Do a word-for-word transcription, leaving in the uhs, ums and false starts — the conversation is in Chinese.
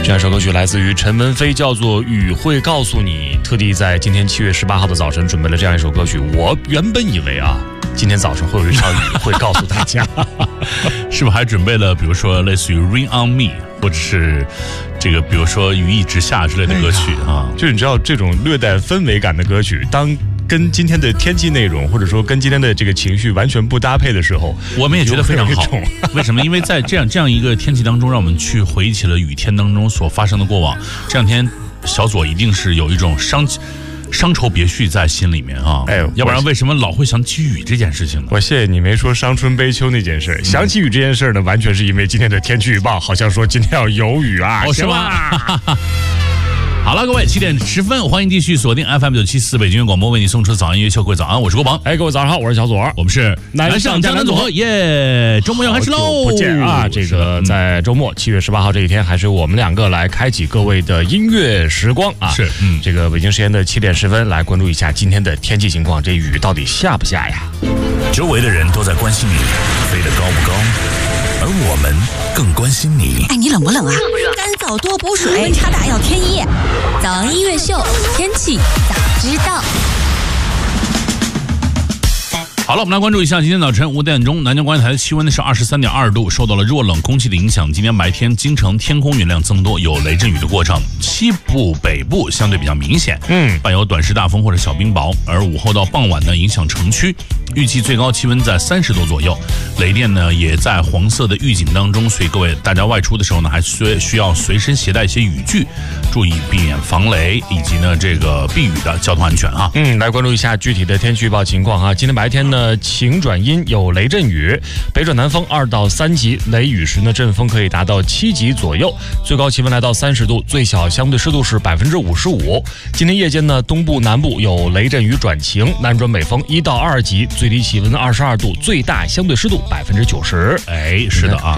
这样一首歌曲来自于陈文飞，叫做《雨会告诉你》。特地在今天七月十八号的早晨准备了这样一首歌曲。我原本以为啊，今天早上会有一场雨会告诉大家， 是不是还准备了，比如说类似于《Rain on Me》，或者是这个，比如说《雨一直下》之类的歌曲啊？ 就你知道这种略带氛围感的歌曲，当跟今天的天气内容，或者说跟今天的这个情绪完全不搭配的时候， 我们也觉得非常好。为什么？因为在这样这样一个天气当中，让我们去回忆起了雨天当中所发生的过往。这两天，小左一定是有一种伤伤愁别绪在心里面啊。哎，要不然为什么老会想起雨这件事情呢？ 我谢谢你没说伤春悲秋那件事。嗯、想起雨这件事呢，完全是因为今天的天气预报好像说今天要有雨啊。 哦，是吗？好了，各位，七点十分，欢迎继续锁定 F M 九七四北京广播，为你送出早安音乐秀。各位早安，我是郭鹏。 哎，各位早上好，我是小左， 我们是南上江南组合，耶！周末要开始喽， 不见啊！这个在周末七月十八号这一天，还是我们两个来开启各位的音乐时光啊！ 是，嗯， 这个北京时间的七点十分，来关注一下今天的天气情况，这雨到底下不下呀？ 周围的人都在关心你飞得高不高，而我们更关心你。 哎，你冷不冷啊？干燥多补水，温差大要添衣。早安音乐秀，天气早知道。 好了，我们来关注一下今天早晨五点钟南京广播台的气温呢是二十三点二度，受到了弱冷空气的影响，今天白天京城天空云量增多，有雷阵雨的过程，西部北部相对比较明显，嗯，伴有短时大风或者小冰雹，而午后到傍晚呢影响城区，预计最高气温在三十度左右，雷电呢也在黄色的预警当中，所以各位大家外出的时候呢还需需要随身携带一些雨具，注意避免防雷以及呢这个避雨的交通安全啊。 嗯，来关注一下具体的天气预报情况啊，今天白天呢呃，晴转阴，有雷阵雨，北转南风二到三级，雷雨时呢，阵风可以达到七级左右，最高气温来到三十度，最小相对湿度是百分之五十五。今天夜间呢，东部南部有雷阵雨转晴，南转北风一到二级，最低气温二十二度，最大相对湿度百分之九十。 哎，是的啊。